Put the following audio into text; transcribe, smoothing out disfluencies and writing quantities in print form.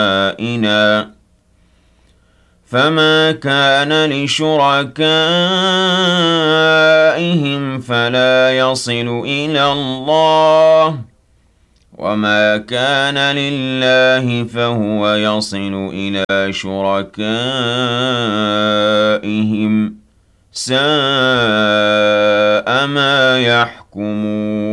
شركائنا فما كان لشركائهم فلا يصل إلى الله وما كان لله فهو يصل إلى شركائهم ساء ما يحكمون